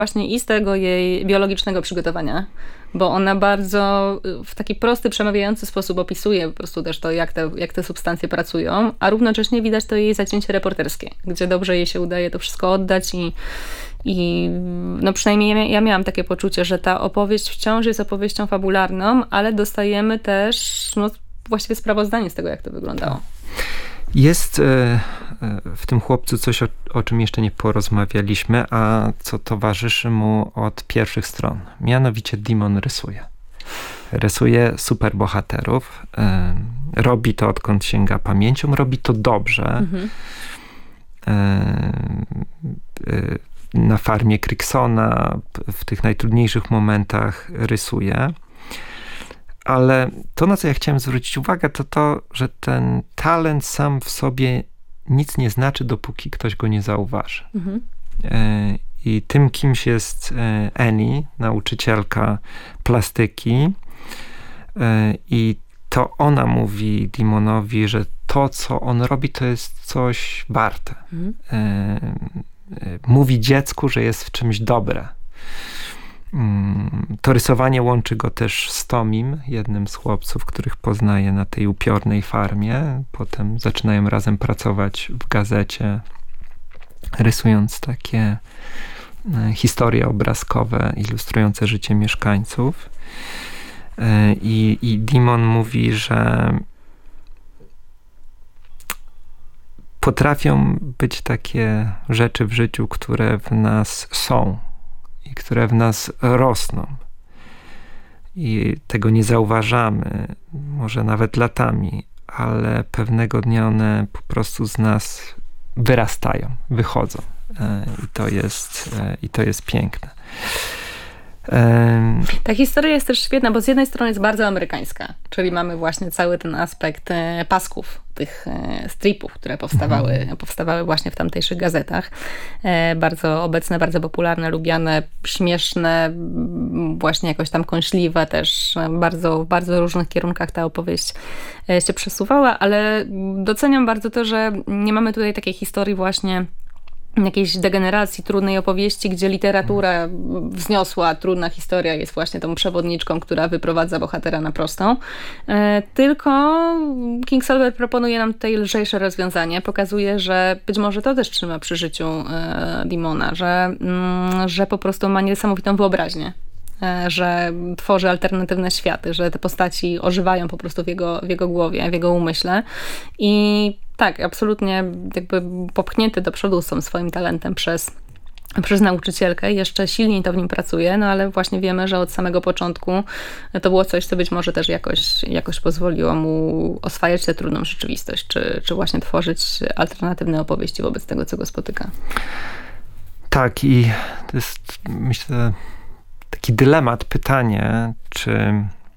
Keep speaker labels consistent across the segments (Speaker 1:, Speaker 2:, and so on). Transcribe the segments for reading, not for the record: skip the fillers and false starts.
Speaker 1: właśnie i z tego jej biologicznego przygotowania, bo ona bardzo w taki prosty, przemawiający sposób opisuje po prostu też to, jak te substancje pracują, a równocześnie widać to jej zacięcie reporterskie, gdzie dobrze jej się udaje to wszystko oddać i no przynajmniej ja miałam takie poczucie, że ta opowieść wciąż jest opowieścią fabularną, ale dostajemy też właściwie sprawozdanie z tego, jak to wyglądało.
Speaker 2: Jest w tym chłopcu coś, o czym jeszcze nie porozmawialiśmy, a co towarzyszy mu od pierwszych stron. Mianowicie Dimon rysuje. Rysuje superbohaterów. Robi to, odkąd sięga pamięcią. Robi to dobrze. Na farmie Cricksona w tych najtrudniejszych momentach rysuje. Ale to, na co ja chciałem zwrócić uwagę, to, że ten talent sam w sobie nic nie znaczy, dopóki ktoś go nie zauważy. I tym kimś jest Annie, nauczycielka plastyki. I to ona mówi Dimonowi, że to, co on robi, to jest coś warte. Mówi dziecku, że jest w czymś dobre. To rysowanie łączy go też z Tomim, jednym z chłopców, których poznaje na tej upiornej farmie. Potem zaczynają razem pracować w gazecie, rysując takie historie obrazkowe, ilustrujące życie mieszkańców. I Dimon mówi, że potrafią być takie rzeczy w życiu, które w nas są i które w nas rosną. I tego nie zauważamy, może nawet latami, ale pewnego dnia one po prostu z nas wyrastają, wychodzą. I to jest piękne.
Speaker 1: Ta historia jest też świetna, bo z jednej strony jest bardzo amerykańska, czyli mamy właśnie cały ten aspekt pasków, tych stripów, które powstawały właśnie w tamtejszych gazetach. Bardzo obecne, bardzo popularne, lubiane, śmieszne, właśnie jakoś tam kąśliwe też. W bardzo różnych kierunkach ta opowieść się przesuwała, ale doceniam bardzo to, że nie mamy tutaj takiej historii właśnie jakiejś degeneracji, trudnej opowieści, gdzie literatura wzniosła, trudna historia jest właśnie tą przewodniczką, która wyprowadza bohatera na prostą. Tylko Kingsolver proponuje nam tutaj lżejsze rozwiązanie. Pokazuje, że być może to też trzyma przy życiu Dimona, że po prostu ma niesamowitą wyobraźnię, że tworzy alternatywne światy, że te postaci ożywają po prostu w jego głowie, w jego umyśle. I tak, absolutnie jakby popchnięty do przodu są swoim talentem przez nauczycielkę. Jeszcze silniej to w nim pracuje, no ale właśnie wiemy, że od samego początku to było coś, co być może też jakoś pozwoliło mu oswajać tę trudną rzeczywistość, czy właśnie tworzyć alternatywne opowieści wobec tego, co go spotyka.
Speaker 2: Tak, i to jest, myślę, taki dylemat, pytanie, czy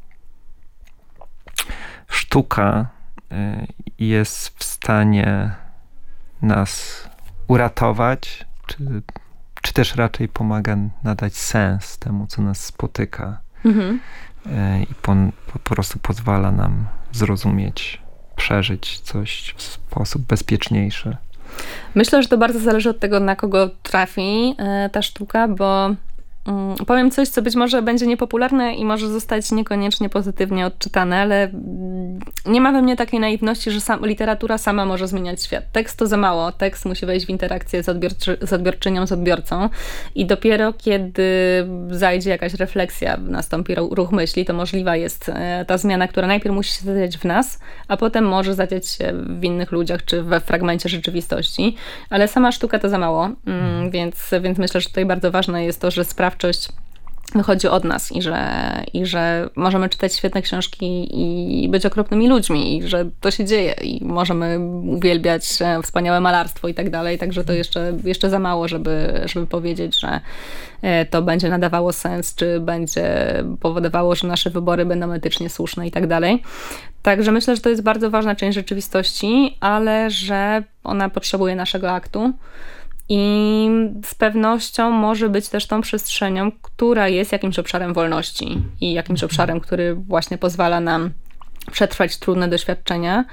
Speaker 2: sztuka jest w stanie nas uratować, czy też raczej pomaga nadać sens temu, co nas spotyka. I po prostu pozwala nam zrozumieć, przeżyć coś w sposób bezpieczniejszy.
Speaker 1: Myślę, że to bardzo zależy od tego, na kogo trafi ta sztuka, bo powiem coś, co być może będzie niepopularne i może zostać niekoniecznie pozytywnie odczytane, ale nie ma we mnie takiej naiwności, że literatura sama może zmieniać świat. Tekst to za mało. Tekst musi wejść w interakcję z odbiorczynią, z odbiorcą i dopiero kiedy zajdzie jakaś refleksja, nastąpi ruch myśli, to możliwa jest ta zmiana, która najpierw musi się zadziać w nas, a potem może zadziać się w innych ludziach, czy we fragmencie rzeczywistości. Ale sama sztuka to za mało, więc myślę, że tutaj bardzo ważne jest to, że sprawczość wychodzi od nas i że możemy czytać świetne książki i być okropnymi ludźmi i że to się dzieje i możemy uwielbiać wspaniałe malarstwo i tak dalej, także to jeszcze za mało, żeby powiedzieć, że to będzie nadawało sens, czy będzie powodowało, że nasze wybory będą etycznie słuszne i tak dalej. Także myślę, że to jest bardzo ważna część rzeczywistości, ale że ona potrzebuje naszego aktu. I z pewnością może być też tą przestrzenią, która jest jakimś obszarem wolności i jakimś obszarem, który właśnie pozwala nam przetrwać trudne doświadczenia,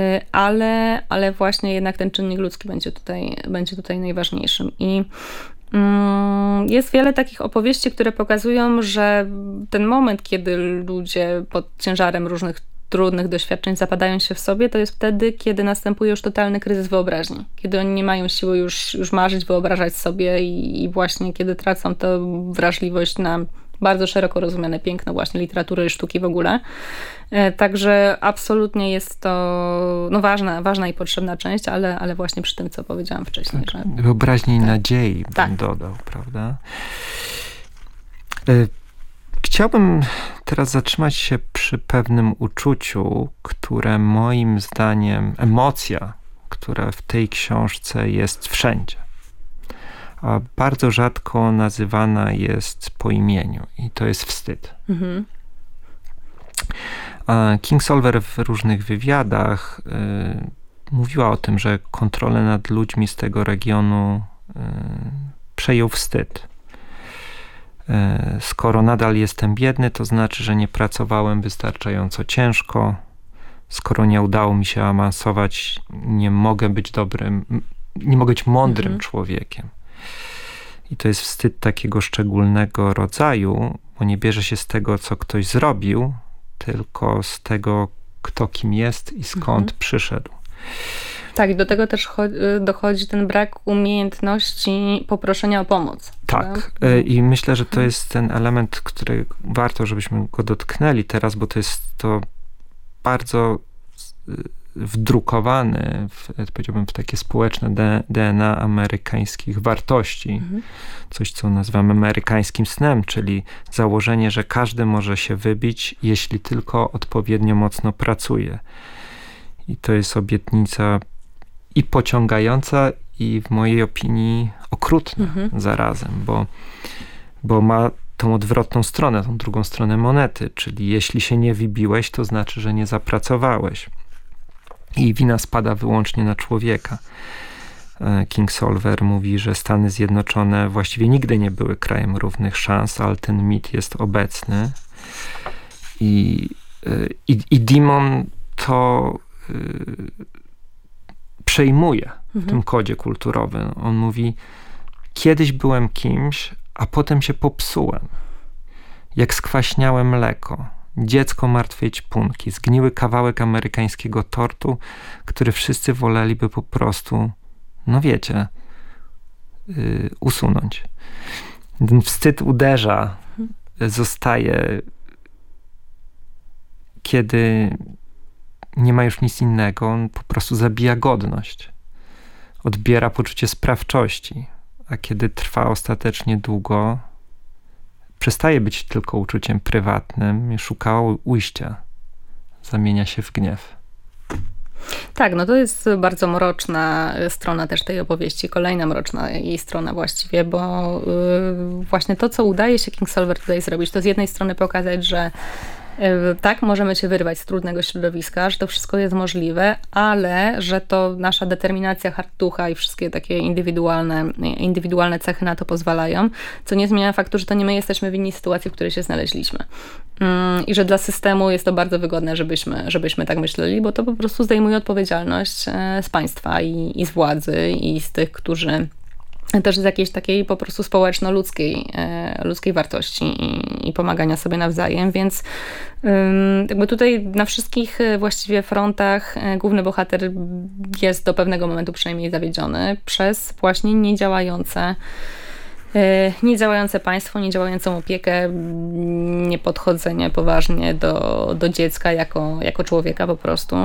Speaker 1: ale właśnie jednak ten czynnik ludzki będzie tutaj najważniejszym. I Jest wiele takich opowieści, które pokazują, że ten moment, kiedy ludzie pod ciężarem różnych trudnych doświadczeń zapadają się w sobie, to jest wtedy, kiedy następuje już totalny kryzys wyobraźni. Kiedy oni nie mają siły już marzyć, wyobrażać sobie i właśnie kiedy tracą tę wrażliwość na bardzo szeroko rozumiane piękno właśnie literatury i sztuki w ogóle. Także absolutnie jest to ważna i potrzebna część, ale właśnie przy tym, co powiedziałam wcześniej.
Speaker 2: Tak,
Speaker 1: że
Speaker 2: wyobraźni i nadziei bym dodał, prawda? Chciałbym teraz zatrzymać się przy pewnym uczuciu, które moim zdaniem, emocja, która w tej książce jest wszędzie, a bardzo rzadko nazywana jest po imieniu i to jest wstyd. Mhm. Kingsolver w różnych wywiadach mówiła o tym, że kontrolę nad ludźmi z tego regionu przejął wstyd. Skoro nadal jestem biedny, to znaczy, że nie pracowałem wystarczająco ciężko. Skoro nie udało mi się awansować, nie mogę być mądrym człowiekiem. I to jest wstyd takiego szczególnego rodzaju, bo nie bierze się z tego, co ktoś zrobił, tylko z tego, kto kim jest i skąd przyszedł.
Speaker 1: Tak, i do tego też dochodzi ten brak umiejętności poproszenia o pomoc.
Speaker 2: Tak, i myślę, że to jest ten element, który warto, żebyśmy go dotknęli teraz, bo to jest to bardzo wdrukowany, powiedziałbym, w takie społeczne DNA amerykańskich wartości. Coś, co nazywamy amerykańskim snem, czyli założenie, że każdy może się wybić, jeśli tylko odpowiednio mocno pracuje. I to jest obietnica i pociągająca, i w mojej opinii okrutna zarazem, bo ma tą odwrotną stronę, tą drugą stronę monety, czyli jeśli się nie wybiłeś, to znaczy, że nie zapracowałeś. I wina spada wyłącznie na człowieka. Kingsolver mówi, że Stany Zjednoczone właściwie nigdy nie były krajem równych szans, ale ten mit jest obecny. I Dimon to przejmuje w tym kodzie kulturowym. On mówi, kiedyś byłem kimś, a potem się popsułem. Jak skwaśniałe mleko, dziecko martwej ćpunki, zgniły kawałek amerykańskiego tortu, który wszyscy woleliby po prostu, usunąć. Ten wstyd uderza, zostaje, kiedy nie ma już nic innego, on po prostu zabija godność. Odbiera poczucie sprawczości, a kiedy trwa ostatecznie długo, przestaje być tylko uczuciem prywatnym i szuka ujścia. Zamienia się w gniew.
Speaker 1: Tak, to jest bardzo mroczna strona też tej opowieści, kolejna mroczna jej strona właściwie, bo właśnie to, co udaje się Kingsolver tutaj zrobić, to z jednej strony pokazać, że tak, możemy się wyrwać z trudnego środowiska, że to wszystko jest możliwe, że to nasza determinacja, hart ducha i wszystkie takie indywidualne cechy na to pozwalają, co nie zmienia faktu, że to nie my jesteśmy winni sytuacji, w której się znaleźliśmy. I że dla systemu jest to bardzo wygodne, żebyśmy tak myśleli, bo to po prostu zdejmuje odpowiedzialność z państwa i z władzy i z tych, którzy też z jakiejś takiej po prostu społeczno-ludzkiej wartości i pomagania sobie nawzajem, więc jakby tutaj na wszystkich właściwie frontach główny bohater jest do pewnego momentu przynajmniej zawiedziony przez właśnie niedziałające państwo, niedziałającą opiekę, niepodchodzenie poważnie do dziecka jako człowieka po prostu.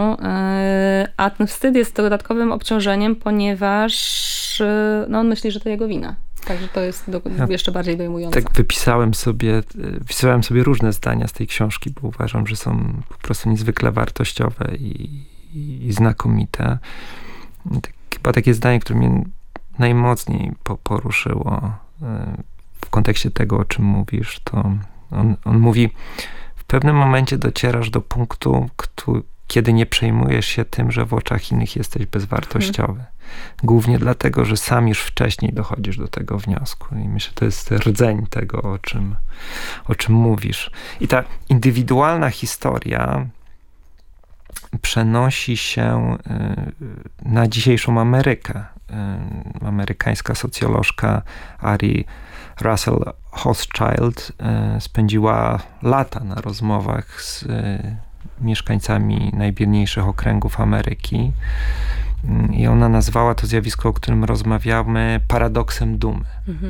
Speaker 1: A ten wstyd jest dodatkowym obciążeniem, ponieważ on myśli, że to jego wina. Także to jest jeszcze bardziej dojmujące. Tak
Speaker 2: wypisałem sobie różne zdania z tej książki, bo uważam, że są po prostu niezwykle wartościowe i znakomite. Chyba takie zdanie, które mnie najmocniej poruszyło w kontekście tego, o czym mówisz, to on mówi, w pewnym momencie docierasz do punktu, kiedy nie przejmujesz się tym, że w oczach innych jesteś bezwartościowy. Głównie dlatego, że sam już wcześniej dochodzisz do tego wniosku. I myślę, że to jest rdzeń tego, o czym mówisz. I ta indywidualna historia przenosi się na dzisiejszą Amerykę. Amerykańska socjolożka Ari Russell Hochschild spędziła lata na rozmowach z mieszkańcami najbiedniejszych okręgów Ameryki i ona nazwała to zjawisko, o którym rozmawiamy, paradoksem dumy.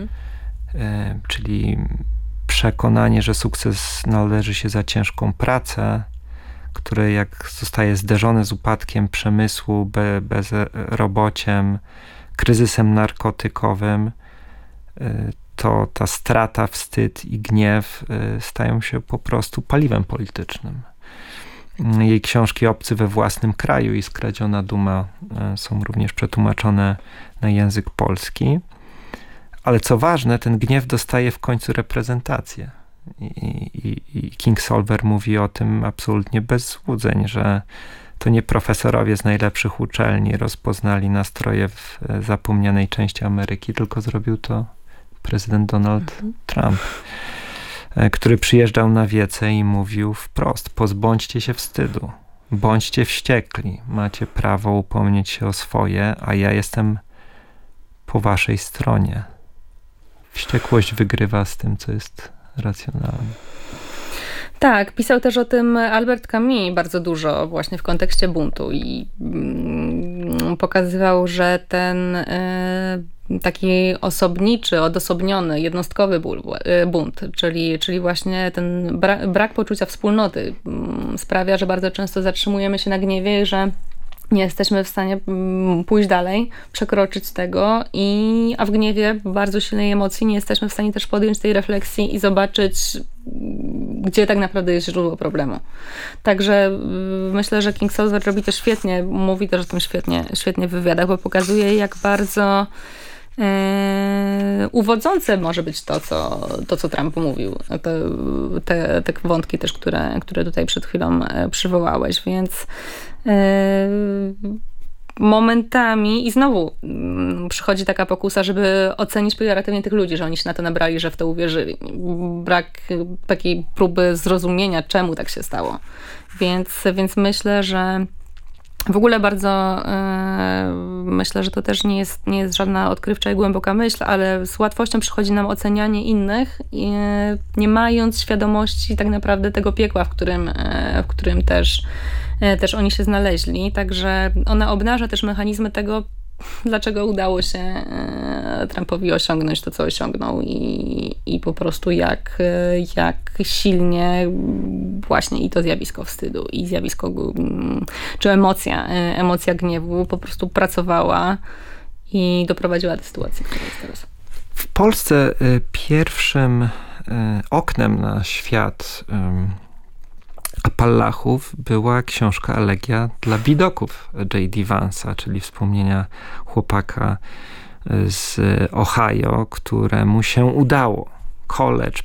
Speaker 2: Czyli przekonanie, że sukces należy się za ciężką pracę, które jak zostaje zderzone z upadkiem przemysłu, bezrobociem, kryzysem narkotykowym, to ta strata, wstyd i gniew stają się po prostu paliwem politycznym. Jej książki Obcy we własnym kraju i Skradziona duma są również przetłumaczone na język polski. Ale co ważne, ten gniew dostaje w końcu reprezentację. I Kingsolver mówi o tym absolutnie bez złudzeń, że to nie profesorowie z najlepszych uczelni rozpoznali nastroje w zapomnianej części Ameryki, tylko zrobił to prezydent Donald Trump, który przyjeżdżał na wiece i mówił wprost: pozbądźcie się wstydu, bądźcie wściekli, macie prawo upomnieć się o swoje, a ja jestem po waszej stronie. Wściekłość wygrywa z tym, co jest racjonalne.
Speaker 1: Tak, pisał też o tym Albert Camus bardzo dużo właśnie w kontekście buntu i pokazywał, że ten taki osobniczy, odosobniony, jednostkowy bunt, czyli właśnie ten brak poczucia wspólnoty sprawia, że bardzo często zatrzymujemy się na gniewie, że nie jesteśmy w stanie pójść dalej, przekroczyć tego, a w gniewie, w bardzo silnej emocji, nie jesteśmy w stanie też podjąć tej refleksji i zobaczyć, gdzie tak naprawdę jest źródło problemu. Także myślę, że Kingsolver robi to świetnie, mówi też o tym świetnie w wywiadach, bo pokazuje, jak bardzo uwodzące może być to, co Trump mówił. Te wątki też, które tutaj przed chwilą przywołałeś, więc momentami i znowu przychodzi taka pokusa, żeby ocenić pejoratywnie tych ludzi, że oni się na to nabrali, że w to uwierzyli. Brak takiej próby zrozumienia, czemu tak się stało. Więc myślę, że w ogóle bardzo myślę, że to też nie jest żadna odkrywcza i głęboka myśl, ale z łatwością przychodzi nam ocenianie innych, nie mając świadomości tak naprawdę tego piekła, w którym też oni się znaleźli. Także ona obnaża też mechanizmy tego, dlaczego udało się Trumpowi osiągnąć to, co osiągnął i po prostu jak silnie właśnie i to zjawisko wstydu i zjawisko, czy emocja gniewu po prostu pracowała i doprowadziła do sytuacji, która jest teraz.
Speaker 2: W Polsce pierwszym oknem na świat Appalachów była książka Elegia dla widoków J.D. Vance'a, czyli wspomnienia chłopaka z Ohio, któremu się udało. College,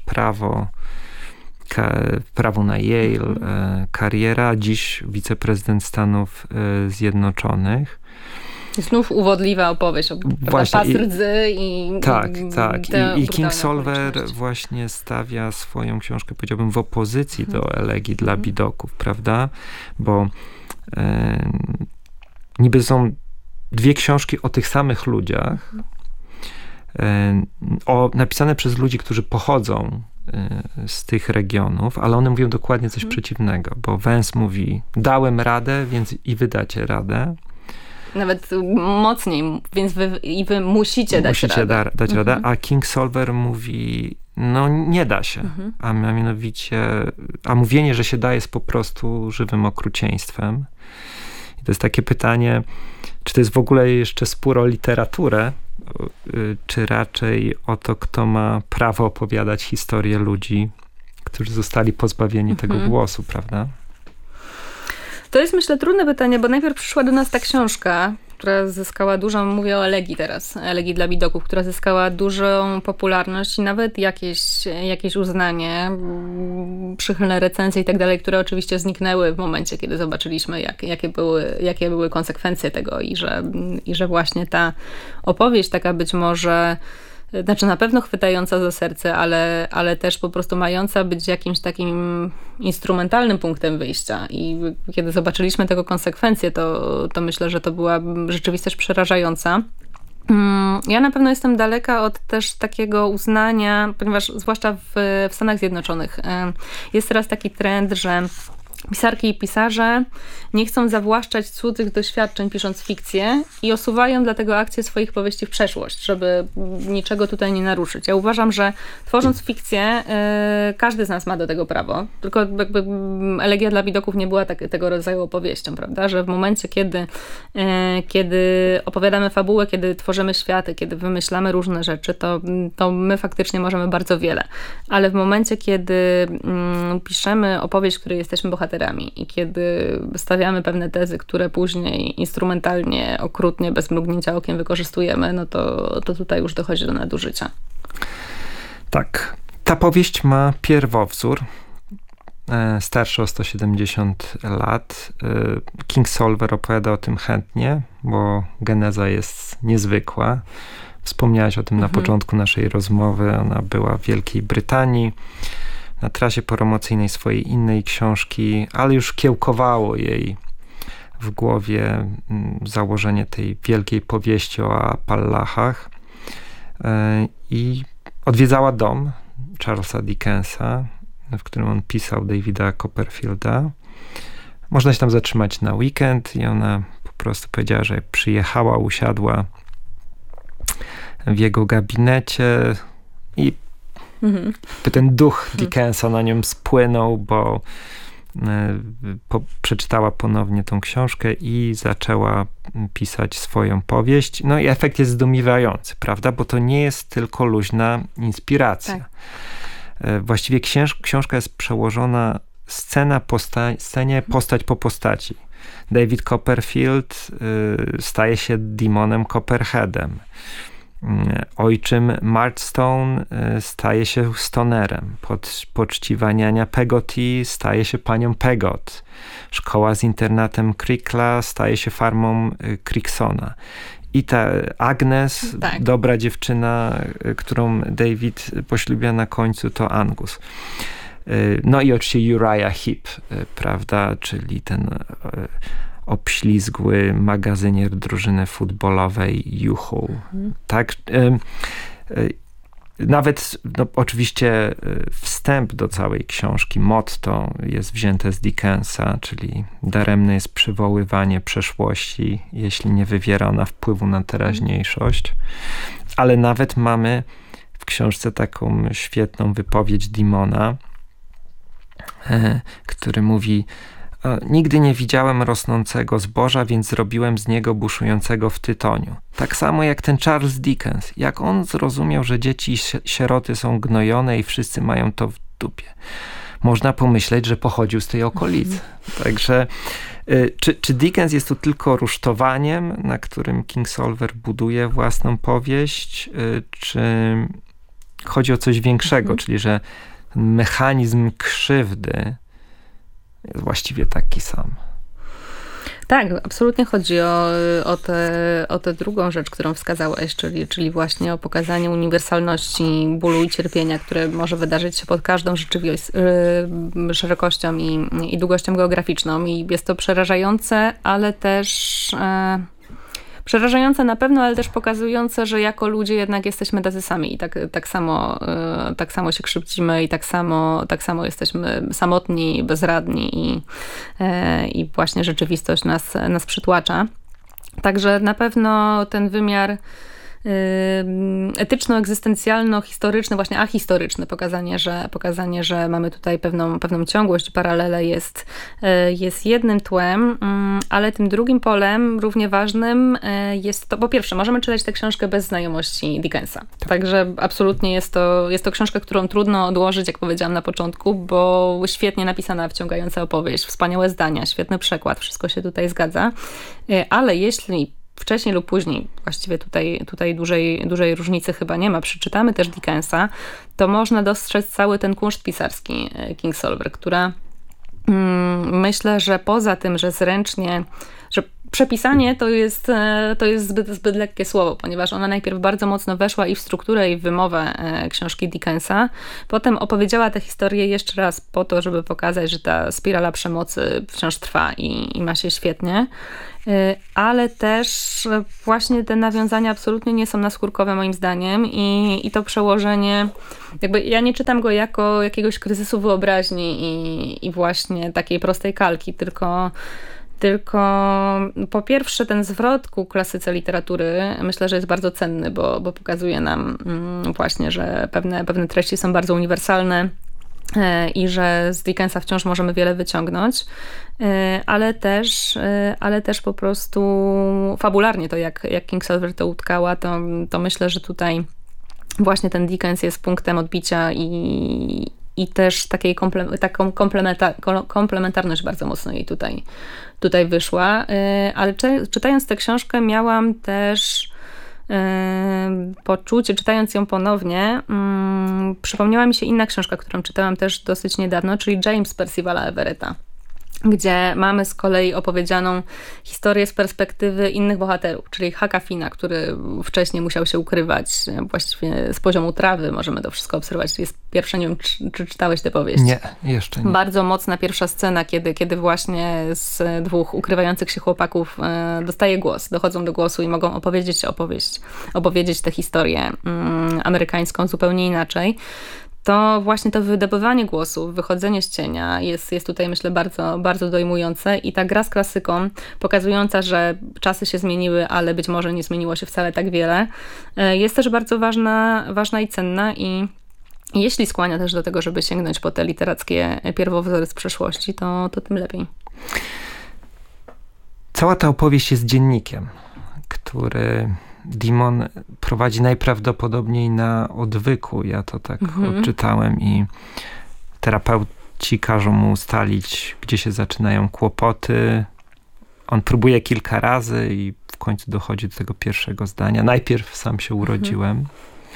Speaker 2: prawo na Yale, kariera, dziś wiceprezydent Stanów Zjednoczonych.
Speaker 1: Znów uwodliwa opowieść o pas rdzy i
Speaker 2: tak. I Kingsolver właśnie stawia swoją książkę, powiedziałbym, w opozycji do Elegii dla bidoków, prawda? Bo niby są dwie książki o tych samych ludziach, napisane przez ludzi, którzy pochodzą z tych regionów, ale one mówią dokładnie coś przeciwnego, bo Vance mówi: dałem radę, więc i wy dacie radę.
Speaker 1: Nawet mocniej, więc wy musicie dać radę.
Speaker 2: A Kingsolver mówi: no nie da się. A mianowicie, mówienie, że się da, jest po prostu żywym okrucieństwem. I to jest takie pytanie, czy to jest w ogóle jeszcze spór o literaturę, czy raczej o to, kto ma prawo opowiadać historię ludzi, którzy zostali pozbawieni tego głosu, prawda?
Speaker 1: To jest, myślę, trudne pytanie, bo najpierw przyszła do nas ta książka, która zyskała dużą, mówię o Elegii teraz, Elegii dla bidoków, która zyskała dużą popularność i nawet jakieś uznanie, przychylne recenzje i tak dalej, które oczywiście zniknęły w momencie, kiedy zobaczyliśmy, jakie były konsekwencje tego i że właśnie ta opowieść taka być może znaczy na pewno chwytająca za serce, ale też po prostu mająca być jakimś takim instrumentalnym punktem wyjścia. I kiedy zobaczyliśmy tego konsekwencje, to myślę, że to była rzeczywistość przerażająca. Ja na pewno jestem daleka od też takiego uznania, ponieważ zwłaszcza w Stanach Zjednoczonych jest teraz taki trend, że pisarki i pisarze nie chcą zawłaszczać cudzych doświadczeń, pisząc fikcję i osuwają dlatego akcję swoich powieści w przeszłość, żeby niczego tutaj nie naruszyć. Ja uważam, że tworząc fikcję, każdy z nas ma do tego prawo, tylko jakby Elegia dla widoków nie była tego rodzaju opowieścią, prawda? Że w momencie, kiedy opowiadamy fabułę, kiedy tworzymy światy, kiedy wymyślamy różne rzeczy, to my faktycznie możemy bardzo wiele. Ale w momencie, kiedy piszemy opowieść, w której jesteśmy bohaterami i kiedy stawiamy pewne tezy, które później instrumentalnie, okrutnie, bez mrugnięcia okiem wykorzystujemy, no to tutaj już dochodzi do nadużycia.
Speaker 2: Tak. Ta powieść ma pierwowzór, starszy o 170 lat. Kingsolver opowiada o tym chętnie, bo geneza jest niezwykła. Wspomniałaś o tym na początku naszej rozmowy. Ona była w Wielkiej Brytanii na trasie promocyjnej swojej innej książki, ale już kiełkowało jej w głowie założenie tej wielkiej powieści o Appalachach i odwiedzała dom Charlesa Dickensa, w którym on pisał Davida Copperfielda. Można się tam zatrzymać na weekend i ona po prostu powiedziała, że przyjechała, usiadła w jego gabinecie i ten duch Dickensa na nią spłynął, bo przeczytała ponownie tą książkę i zaczęła pisać swoją powieść. No i efekt jest zdumiewający, prawda? Bo to nie jest tylko luźna inspiracja. Tak. Właściwie książka jest przełożona scena po scenie, postać po postaci. David Copperfield staje się demonem Copperheadem. Ojczym Murdstone staje się stonerem. Poczciwa Peggotty staje się panią Peggot. Szkoła z internatem Crickla staje się farmą Cricksona. I ta Agnes, tak, dobra dziewczyna, którą David poślubia na końcu, to Angus. No i oczywiście Uriah Heep, prawda, czyli ten obślizgły magazynier drużyny futbolowej Juhu. Tak? Nawet oczywiście wstęp do całej książki, motto jest wzięte z Dickensa, czyli daremne jest przywoływanie przeszłości, jeśli nie wywiera ona wpływu na teraźniejszość. Ale nawet mamy w książce taką świetną wypowiedź Dimona, który mówi: nigdy nie widziałem rosnącego zboża, więc zrobiłem z niego buszującego w tytoniu. Tak samo jak ten Charles Dickens. Jak on zrozumiał, że dzieci i sieroty są gnojone i wszyscy mają to w dupie. Można pomyśleć, że pochodził z tej okolicy. Także czy Dickens jest tu tylko rusztowaniem, na którym Kingsolver buduje własną powieść, czy chodzi o coś większego, czyli że mechanizm krzywdy jest właściwie taki sam?
Speaker 1: Tak, absolutnie chodzi o tę drugą rzecz, którą wskazałeś, czyli właśnie o pokazanie uniwersalności bólu i cierpienia, które może wydarzyć się pod każdą szerokością i długością geograficzną. I jest to przerażające, ale też przerażające na pewno, ale też pokazujące, że jako ludzie jednak jesteśmy tacy sami i tak samo się krzywdzimy i tak samo jesteśmy samotni, bezradni i właśnie rzeczywistość nas przytłacza. Także na pewno ten wymiar etyczno-egzystencjalno-historyczny, właśnie ahistoryczny, pokazanie, że mamy tutaj pewną ciągłość, paralelę jest jednym tłem, ale tym drugim polem, równie ważnym, jest to, po pierwsze, możemy czytać tę książkę bez znajomości Dickensa. Także absolutnie jest to książka, którą trudno odłożyć, jak powiedziałam na początku, bo świetnie napisana, wciągająca opowieść, wspaniałe zdania, świetny przekład, wszystko się tutaj zgadza, ale jeśli wcześniej lub później, właściwie tutaj dużej różnicy chyba nie ma, przeczytamy też Dickensa, to można dostrzec cały ten kunszt pisarski Kingsolver, która myślę, że poza tym, że Przepisanie to jest zbyt lekkie słowo, ponieważ ona najpierw bardzo mocno weszła i w strukturę, i w wymowę książki Dickensa. Potem opowiedziała tę historię jeszcze raz po to, żeby pokazać, że ta spirala przemocy wciąż trwa i ma się świetnie. Ale też właśnie te nawiązania absolutnie nie są naskórkowe moim zdaniem i to przełożenie, jakby ja nie czytam go jako jakiegoś kryzysu wyobraźni i właśnie takiej prostej kalki, tylko po pierwsze ten zwrot ku klasyce literatury myślę, że jest bardzo cenny, bo pokazuje nam właśnie, że pewne treści są bardzo uniwersalne i że z Dickensa wciąż możemy wiele wyciągnąć, ale też po prostu fabularnie to jak Kingsolver to utkała, to myślę, że tutaj właśnie ten Dickens jest punktem odbicia i też taką komplementarność bardzo mocno jej tutaj wyszła. Ale czytając tę książkę miałam też poczucie, czytając ją ponownie, przypomniała mi się inna książka, którą czytałam też dosyć niedawno, czyli James Percivala Everetta, gdzie mamy z kolei opowiedzianą historię z perspektywy innych bohaterów, czyli Hucka Finna, który wcześniej musiał się ukrywać właściwie z poziomu trawy. Możemy to wszystko obserwować. To jest pierwsza, nie wiem, czy czytałeś tę powieść?
Speaker 2: Nie, jeszcze nie.
Speaker 1: Bardzo mocna pierwsza scena, kiedy właśnie z dwóch ukrywających się chłopaków dostaje głos, dochodzą do głosu i mogą opowiedzieć tę historię amerykańską zupełnie inaczej. To właśnie to wydobywanie głosu, wychodzenie z cienia jest tutaj, myślę, bardzo, bardzo dojmujące i ta gra z klasyką, pokazująca, że czasy się zmieniły, ale być może nie zmieniło się wcale tak wiele, jest też bardzo ważna i cenna i jeśli skłania też do tego, żeby sięgnąć po te literackie pierwowzory z przeszłości, to tym lepiej.
Speaker 2: Cała ta opowieść jest dziennikiem, który Dimon prowadzi najprawdopodobniej na odwyku. Ja to tak odczytałem i terapeuci każą mu ustalić, gdzie się zaczynają kłopoty. On próbuje kilka razy i w końcu dochodzi do tego pierwszego zdania. Najpierw sam się urodziłem.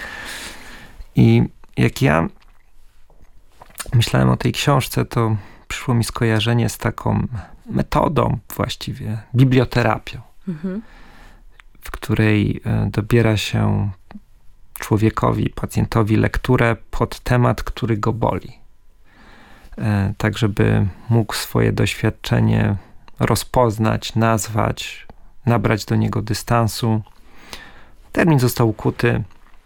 Speaker 2: I jak ja myślałem o tej książce, to przyszło mi skojarzenie z taką metodą właściwie, biblioterapią. W której dobiera się człowiekowi, pacjentowi lekturę pod temat, który go boli. Tak, żeby mógł swoje doświadczenie rozpoznać, nazwać, nabrać do niego dystansu. Termin został ukuty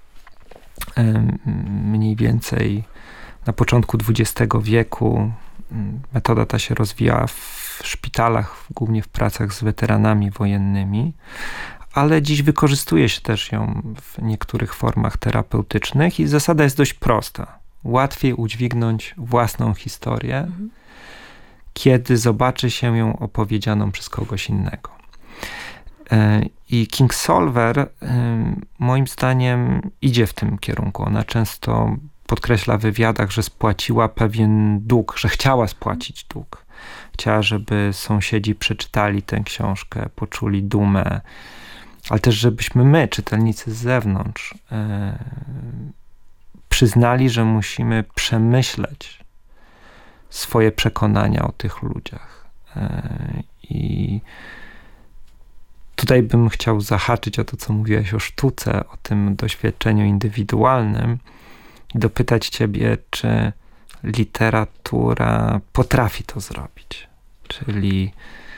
Speaker 2: mniej więcej na początku XX wieku. Metoda ta się rozwijała w szpitalach, głównie w pracach z weteranami wojennymi, ale dziś wykorzystuje się też ją w niektórych formach terapeutycznych i zasada jest dość prosta. Łatwiej udźwignąć własną historię, kiedy zobaczy się ją opowiedzianą przez kogoś innego. I Kingsolver moim zdaniem idzie w tym kierunku. Ona często podkreśla w wywiadach, że spłaciła pewien dług, że chciała spłacić dług. Chciała, żeby sąsiedzi przeczytali tę książkę, poczuli dumę, ale też żebyśmy my, czytelnicy z zewnątrz, przyznali, że musimy przemyśleć swoje przekonania o tych ludziach. I tutaj bym chciał zahaczyć o to, co mówiłeś o sztuce, o tym doświadczeniu indywidualnym i dopytać ciebie, czy literatura potrafi to zrobić, czyli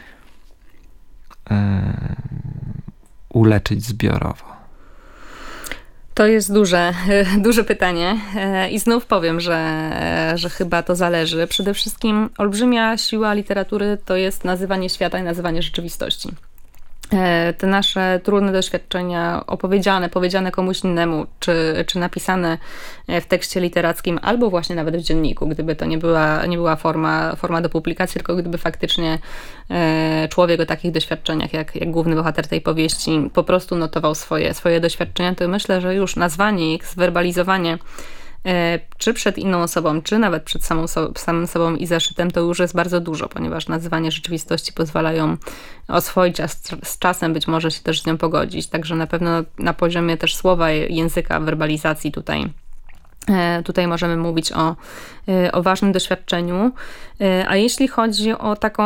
Speaker 2: uleczyć zbiorowo.
Speaker 1: To jest duże pytanie i znów powiem, że chyba to zależy. Przede wszystkim olbrzymia siła literatury to jest nazywanie świata i nazywanie rzeczywistości. Te nasze trudne doświadczenia powiedziane komuś innemu, czy napisane w tekście literackim, albo właśnie nawet w dzienniku, gdyby to nie była forma do publikacji, tylko gdyby faktycznie człowiek o takich doświadczeniach, jak główny bohater tej powieści, po prostu notował swoje doświadczenia, to myślę, że już nazwanie ich, zwerbalizowanie czy przed inną osobą, czy nawet przed samym sobą i zeszytem, to już jest bardzo dużo, ponieważ nazywanie rzeczywistości pozwala ją oswoić, a z czasem być może się też z nią pogodzić. Także na pewno na poziomie też słowa, języka, werbalizacji tutaj możemy mówić o ważnym doświadczeniu. A jeśli chodzi o taką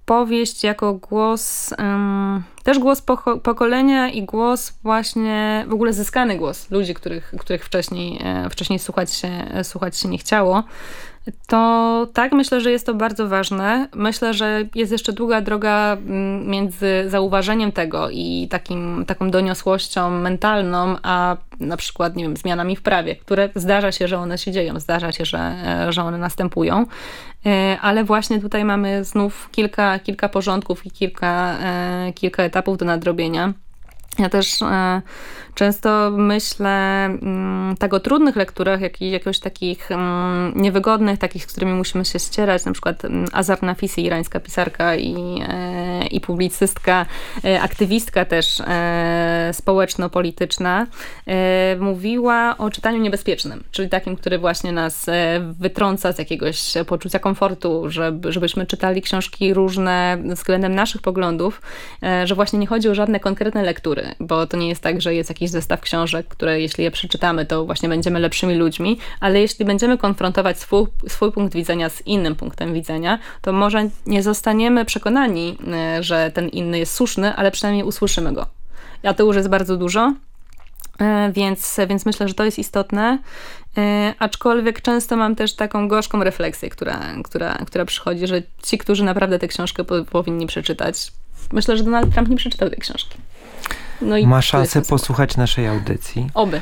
Speaker 1: powieść jako głos, też głos pokolenia i głos właśnie, w ogóle zyskany głos ludzi, których wcześniej słuchać się nie chciało. To tak, myślę, że jest to bardzo ważne. Myślę, że jest jeszcze długa droga między zauważeniem tego i taką doniosłością mentalną, a na przykład, nie wiem, zmianami w prawie, które zdarza się, że one się dzieją, zdarza się, że one następują. Ale właśnie tutaj mamy znów kilka porządków i kilka etapów do nadrobienia. Ja też często myślę tak o trudnych lekturach, jak i jakoś takich niewygodnych, takich, z którymi musimy się ścierać, na przykład Azar Nafisi, irańska pisarka i publicystka, aktywistka też społeczno-polityczna, mówiła o czytaniu niebezpiecznym, czyli takim, który właśnie nas wytrąca z jakiegoś poczucia komfortu, żebyśmy czytali książki różne względem naszych poglądów, że właśnie nie chodzi o żadne konkretne lektury, bo to nie jest tak, że jest jakiś zestaw książek, które jeśli je przeczytamy, to właśnie będziemy lepszymi ludźmi, ale jeśli będziemy konfrontować swój punkt widzenia z innym punktem widzenia, to może nie zostaniemy przekonani, że ten inny jest słuszny, ale przynajmniej usłyszymy go. A to już jest bardzo dużo, więc myślę, że to jest istotne, aczkolwiek często mam też taką gorzką refleksję, która przychodzi, że ci, którzy naprawdę tę książkę powinni przeczytać, myślę, że Donald Trump nie przeczytał tej książki. No i
Speaker 2: ma szansę posłuchać naszej audycji.
Speaker 1: Oby.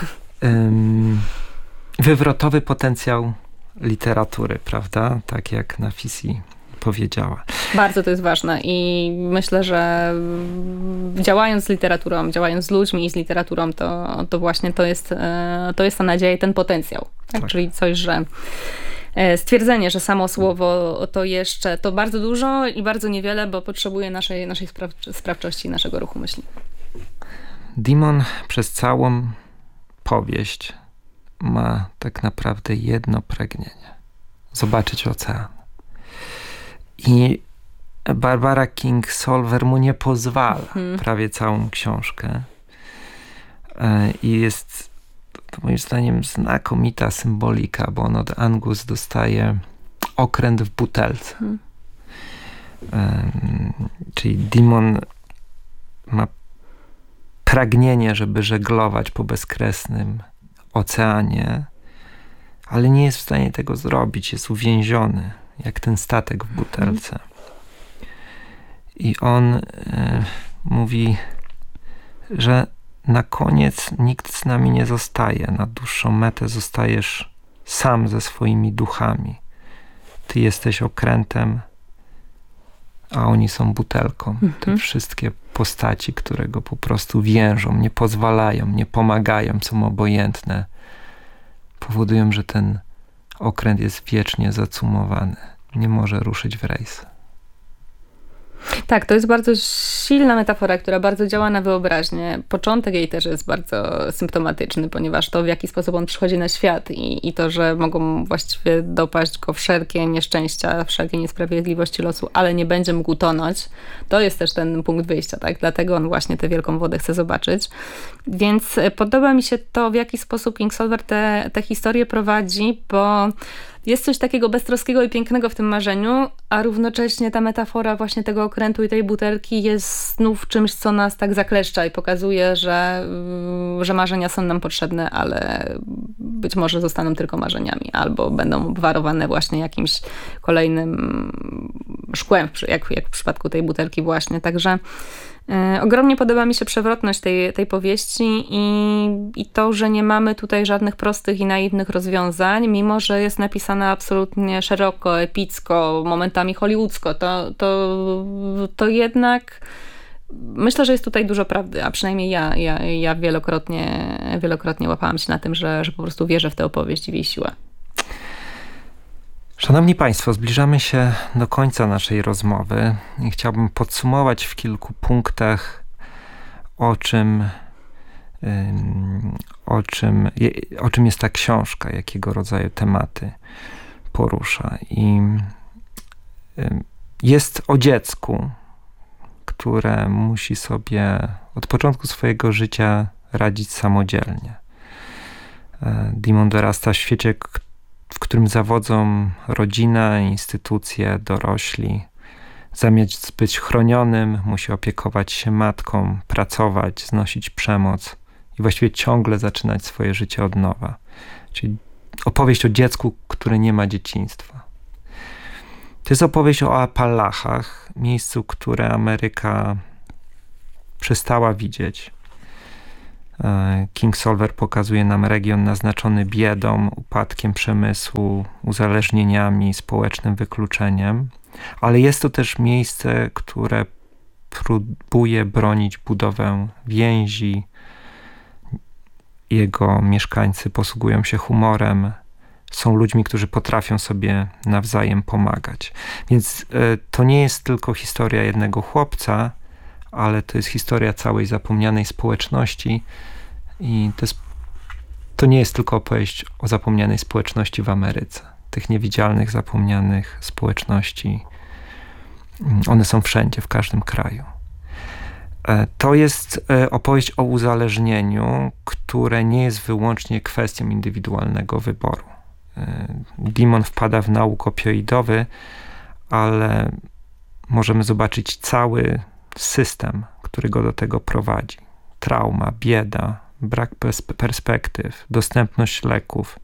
Speaker 2: Wywrotowy potencjał literatury, prawda? Tak jak Nafisi powiedziała.
Speaker 1: Bardzo to jest ważne i myślę, że działając z literaturą, działając z ludźmi i z literaturą, to właśnie to jest ta nadzieja i ten potencjał. Tak? Czyli coś, że stwierdzenie, że samo słowo to bardzo dużo i bardzo niewiele, bo potrzebuje naszej sprawczości i naszego ruchu myśli.
Speaker 2: Dimon przez całą powieść ma tak naprawdę jedno pragnienie. Zobaczyć ocean. I Barbara Kingsolver mu nie pozwala prawie całą książkę. I jest to moim zdaniem znakomita symbolika, bo on od Angus dostaje okręt w butelce. Czyli Dimon ma pragnienie, żeby żeglować po bezkresnym oceanie, ale nie jest w stanie tego zrobić. Jest uwięziony, jak ten statek w butelce. I on mówi, że na koniec nikt z nami nie zostaje. Na dłuższą metę zostajesz sam ze swoimi duchami. Ty jesteś okrętem, a oni są butelką. Te wszystkie postaci, które go po prostu więżą, nie pozwalają, nie pomagają, są obojętne, powodują, że ten okręt jest wiecznie zacumowany. Nie może ruszyć w rejs.
Speaker 1: Tak, to jest bardzo silna metafora, która bardzo działa na wyobraźnię. Początek jej też jest bardzo symptomatyczny, ponieważ to, w jaki sposób on przychodzi na świat i to, że mogą właściwie dopaść go wszelkie nieszczęścia, wszelkie niesprawiedliwości losu, ale nie będzie mógł tonąć, to jest też ten punkt wyjścia, tak? Dlatego on właśnie tę wielką wodę chce zobaczyć. Więc podoba mi się to, w jaki sposób Kingsolver tę historię prowadzi, bo jest coś takiego beztroskiego i pięknego w tym marzeniu, a równocześnie ta metafora właśnie tego okrętu i tej butelki jest znów czymś, co nas tak zakleszcza i pokazuje, że marzenia są nam potrzebne, ale być może zostaną tylko marzeniami, albo będą obwarowane właśnie jakimś kolejnym szkłem, jak w przypadku tej butelki właśnie. Także ogromnie podoba mi się przewrotność tej powieści i to, że nie mamy tutaj żadnych prostych i naiwnych rozwiązań, mimo że jest napisana absolutnie szeroko, epicko, momentami hollywoodzko, to jednak myślę, że jest tutaj dużo prawdy, a przynajmniej ja wielokrotnie łapałam się na tym, że po prostu wierzę w tę opowieść i w jej siłę.
Speaker 2: Szanowni Państwo, zbliżamy się do końca naszej rozmowy i chciałbym podsumować w kilku punktach, o czym jest ta książka, jakiego rodzaju tematy porusza. I jest o dziecku, które musi sobie od początku swojego życia radzić samodzielnie. Dimon dorasta w świecie, w którym zawodzą rodzina, instytucje, dorośli. Zamiast być chronionym, musi opiekować się matką, pracować, znosić przemoc i właściwie ciągle zaczynać swoje życie od nowa. Czyli opowieść o dziecku, które nie ma dzieciństwa. To jest opowieść o Appalachach, miejscu, które Ameryka przestała widzieć. Kingsolver pokazuje nam region naznaczony biedą, upadkiem przemysłu, uzależnieniami, społecznym wykluczeniem, ale jest to też miejsce, które próbuje bronić budowę więzi. Jego mieszkańcy posługują się humorem, są ludźmi, którzy potrafią sobie nawzajem pomagać. Więc to nie jest tylko historia jednego chłopca, ale to jest historia całej zapomnianej społeczności i to nie jest tylko opowieść o zapomnianej społeczności w Ameryce. Tych niewidzialnych, zapomnianych społeczności, one są wszędzie, w każdym kraju. To jest opowieść o uzależnieniu, które nie jest wyłącznie kwestią indywidualnego wyboru. Demon wpada w nałóg opioidowy, ale możemy zobaczyć cały system, który go do tego prowadzi. Trauma, bieda, brak perspektyw, dostępność leków.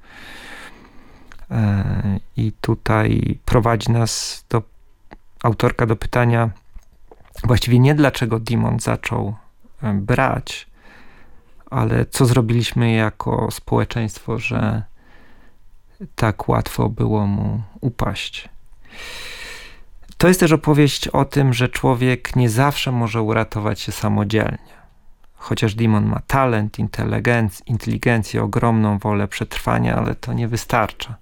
Speaker 2: I tutaj prowadzi nas autorka do pytania, właściwie nie dlaczego Demon zaczął brać, ale co zrobiliśmy jako społeczeństwo, że tak łatwo było mu upaść. To jest też opowieść o tym, że człowiek nie zawsze może uratować się samodzielnie. Chociaż Demon ma talent, inteligencję, ogromną wolę przetrwania, ale to nie wystarcza.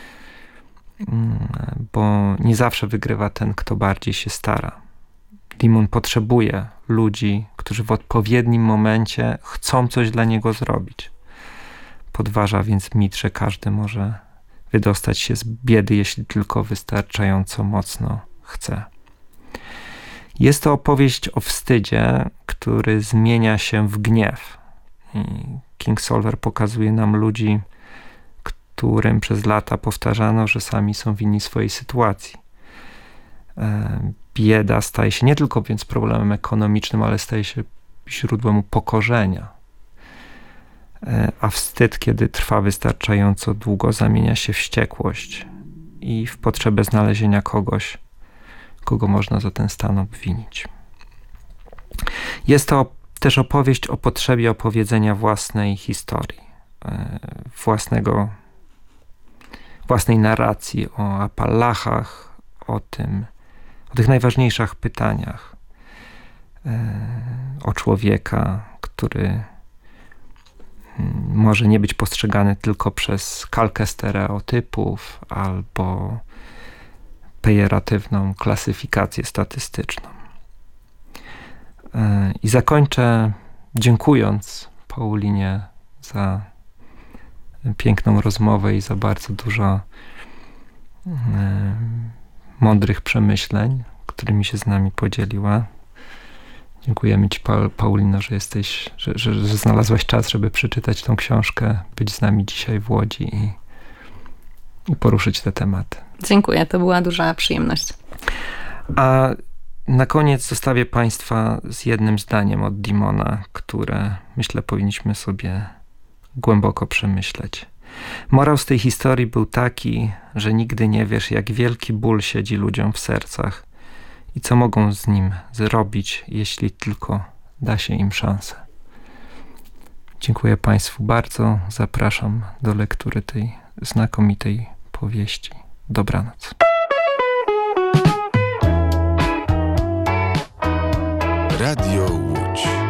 Speaker 2: Bo nie zawsze wygrywa ten, kto bardziej się stara. Demon potrzebuje ludzi, którzy w odpowiednim momencie chcą coś dla niego zrobić. Podważa więc mit, że każdy może wydostać się z biedy, jeśli tylko wystarczająco mocno chce. Jest to opowieść o wstydzie, który zmienia się w gniew. I Kingsolver pokazuje nam ludzi, którym przez lata powtarzano, że sami są winni swojej sytuacji. Bieda staje się nie tylko więc problemem ekonomicznym, ale staje się źródłem upokorzenia. A wstyd, kiedy trwa wystarczająco długo, zamienia się w wściekłość i w potrzebę znalezienia kogoś, kogo można za ten stan obwinić. Jest to też opowieść o potrzebie opowiedzenia własnej historii, własnej narracji o Appalachach, o tych najważniejszych pytaniach, o człowieka, który może nie być postrzegany tylko przez kalkę stereotypów albo pejoratywną klasyfikację statystyczną. I zakończę dziękując Paulinie za piękną rozmowę i za bardzo dużo mądrych przemyśleń, którymi się z nami podzieliła. Dziękujemy Ci, Paulino, że że znalazłaś czas, żeby przeczytać tą książkę, być z nami dzisiaj w Łodzi i poruszyć te tematy.
Speaker 1: Dziękuję, to była duża przyjemność.
Speaker 2: A na koniec zostawię Państwa z jednym zdaniem od Demona, które myślę powinniśmy sobie głęboko przemyśleć. Morał z tej historii był taki, że nigdy nie wiesz, jak wielki ból siedzi ludziom w sercach i co mogą z nim zrobić, jeśli tylko da się im szansę. Dziękuję Państwu bardzo. Zapraszam do lektury tej znakomitej powieści. Dobranoc.
Speaker 3: Radio Łódź.